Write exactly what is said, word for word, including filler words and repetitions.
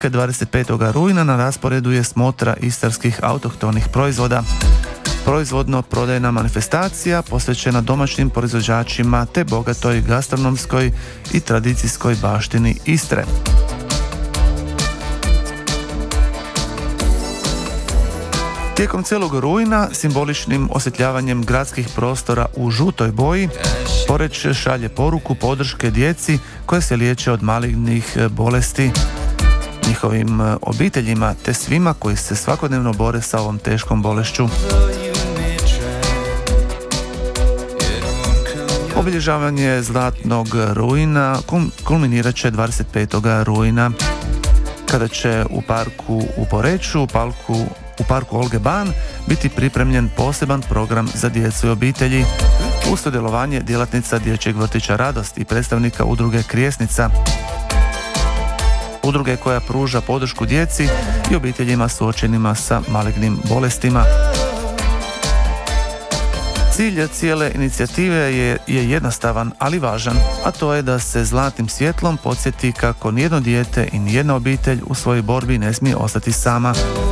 dvadeset petog rujna na rasporedu je smotra istarskih autohtonih proizvoda. Proizvodno-prodajna manifestacija posvećena domaćim proizvođačima te bogatoj gastronomskoj i tradicijskoj baštini Istre. Tijekom cijelog rujna simboličnim osvjetljavanjem gradskih prostora u žutoj boji Poreč šalje poruku podrške djeci koje se liječe od malignih bolesti, njihovim obiteljima te svima koji se svakodnevno bore sa ovom teškom bolešću. Obilježavanje Zlatnog rujna kulminirat će dvadeset petog rujna kada će u parku u Poreču, u parku, u parku Olge Ban biti pripremljen poseban program za djecu i obitelji uz sudjelovanje djelatnica Dječjeg vrtića Radost i predstavnika udruge Krijesnica, udruge koja pruža podršku djeci i obiteljima suočenima sa malignim bolestima. Cilj cijele inicijative je, je jednostavan, ali važan, a to je da se zlatnim svjetlom podsjeti kako nijedno dijete i nijedna obitelj u svojoj borbi ne smije ostati sama.